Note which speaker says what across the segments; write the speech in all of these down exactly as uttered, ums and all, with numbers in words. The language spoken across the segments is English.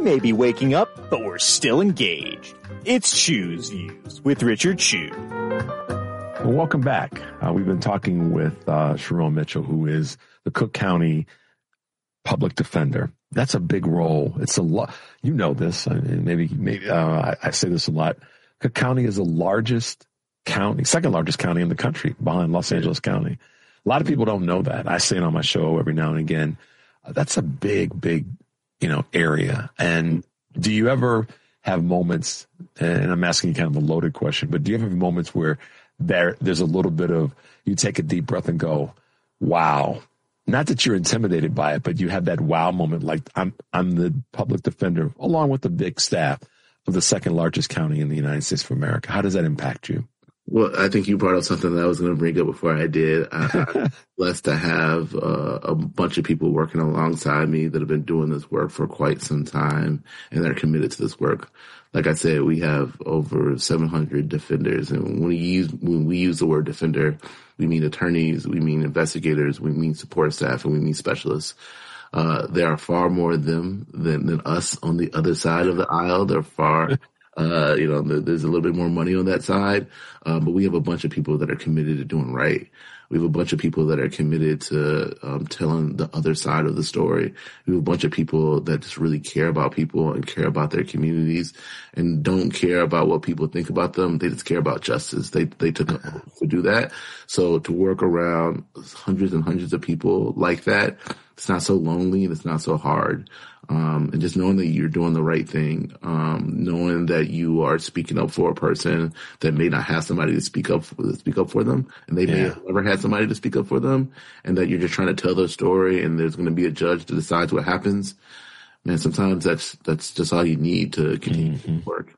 Speaker 1: may be waking up, but we're still engaged. It's Chew's Views with Richard Chew.
Speaker 2: Well, welcome back. Uh, we've been talking with uh, Sharon Mitchell, who is the Cook County Public Defender. That's a big role. It's a lot. You know this. I mean, maybe, maybe uh, I, I say this a lot. Cook County is the largest county, second largest county in the country, behind Los Angeles County. A lot of people don't know that. I say it on my show every now and again. Uh, that's a big, big, you know, area. And do you ever have moments, and I'm asking you kind of a loaded question, but do you ever have moments where there, there's a little bit of, you take a deep breath and go, wow. Not that you're intimidated by it, but you have that wow moment, like I'm, I'm the public defender along with the big staff of the second largest county in the United States of America. How does that impact you?
Speaker 3: Well, I think you brought up something that I was going to bring up before I did. I, I'm blessed to have uh, a bunch of people working alongside me that have been doing this work for quite some time, and they're committed to this work. Like I said, we have over seven hundred defenders, and when we use when we use the word defender, we mean attorneys, we mean investigators, we mean support staff, and we mean specialists. Uh, there are far more of them than, than us on the other side of the aisle. They're far. Uh, you know, there's a little bit more money on that side, um, but we have a bunch of people that are committed to doing right. We have a bunch of people that are committed to um, telling the other side of the story. We have a bunch of people that just really care about people and care about their communities and don't care about what people think about them. They just care about justice. They they took a oath to do that. So to work around hundreds and hundreds of people like that, it's not so lonely and it's not so hard. Um, and just knowing that you're doing the right thing, um, knowing that you are speaking up for a person that may not have somebody to speak up for, to speak up for them, and they yeah. may have never had somebody to speak up for them, and that you're just trying to tell their story, and there's going to be a judge that decides what happens. Man, sometimes that's that's just all you need to continue mm-hmm. to work.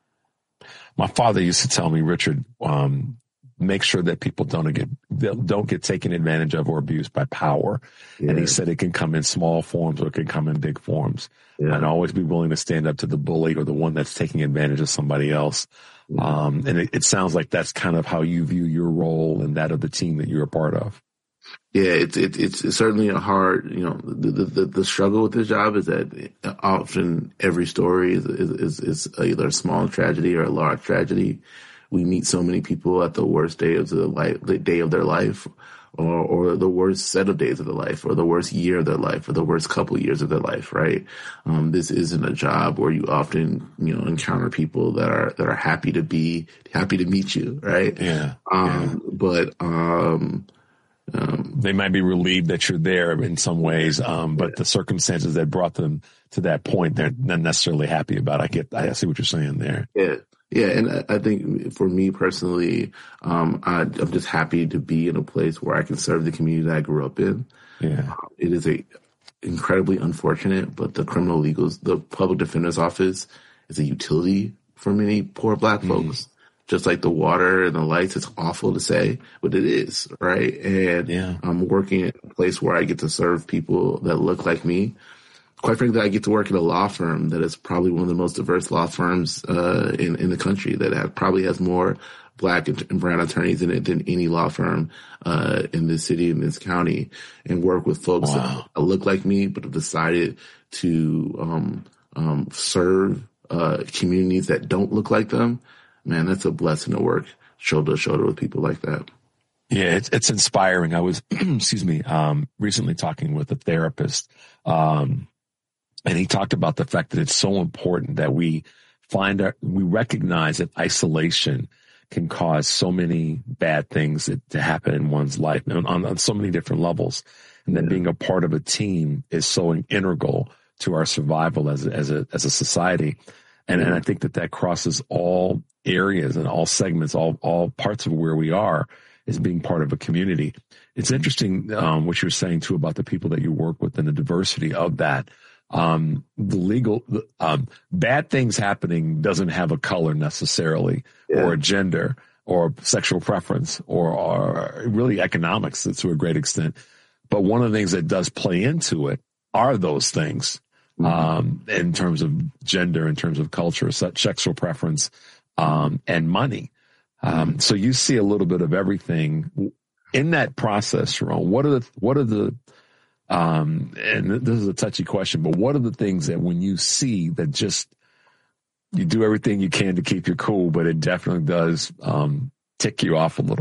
Speaker 2: My father used to tell me, Richard, um, make sure that people don't get don't get taken advantage of or abused by power. Yeah. And he said it can come in small forms or it can come in big forms. Yeah. And always be willing to stand up to the bully or the one that's taking advantage of somebody else. Yeah. Um, and it, it sounds like that's kind of how you view your role and that of the team that you're a part of.
Speaker 3: Yeah, it's it, it's it's certainly a hard, you know, the, the the struggle with this job is that often every story is is, is either a small tragedy or a large tragedy. We meet so many people at the worst day of the life, the day of their life, or, or the worst set of days of their life, or the worst year of their life, or the worst couple of years of their life. Right? Um, this isn't a job where you often, you know, encounter people that are that are happy to be happy to meet you. Right?
Speaker 2: Yeah.
Speaker 3: Um,
Speaker 2: yeah.
Speaker 3: But um, um,
Speaker 2: they might be relieved that you're there in some ways, um, but yeah. the circumstances that brought them to that point, they're not necessarily happy about. I get. I see what you're saying there.
Speaker 3: Yeah. Yeah, and I think for me personally, um, I, I'm just happy to be in a place where I can serve the community that I grew up in.
Speaker 2: Yeah,
Speaker 3: uh, it is a incredibly unfortunate, but the criminal legals, the public defender's office, is a utility for many poor Black mm. folks. Just like the water and the lights, it's awful to say, but it is, right? And
Speaker 2: yeah.
Speaker 3: I'm working in a place where I get to serve people that look like me. Quite frankly, I get to work at a law firm that is probably one of the most diverse law firms uh, in, in the country, that have, probably has more Black and brown attorneys in it than any law firm uh, in this city, in this county, and work with folks
Speaker 2: wow.
Speaker 3: that look like me but have decided to um, um, serve uh, communities that don't look like them. Man, that's a blessing to work shoulder to shoulder with people like that.
Speaker 2: Yeah, it's it's inspiring. I was, excuse me, um, recently talking with a therapist, um, and he talked about the fact that it's so important that we find our, we recognize that isolation can cause so many bad things that, to happen in one's life on, on, on so many different levels, and that yeah. being a part of a team is so integral to our survival as a, as a as a society. And, yeah. and I think that that crosses all areas and all segments, all all parts of where we are, is being part of a community. It's interesting um, what you're saying too about the people that you work with and the diversity of that. Um, the legal, um, bad things happening doesn't have a color necessarily, yeah. or a gender, or sexual preference, or, or really economics to a great extent. But one of the things that does play into it are those things, mm-hmm. um, in terms of gender, in terms of culture, sexual preference, um, and money. Um, mm-hmm. So you see a little bit of everything in that process, Sharon. What are the, what are the, Um, and this is a touchy question, but what are the things that when you see that just, you do everything you can to keep your cool, but it definitely does, um, tick you off a little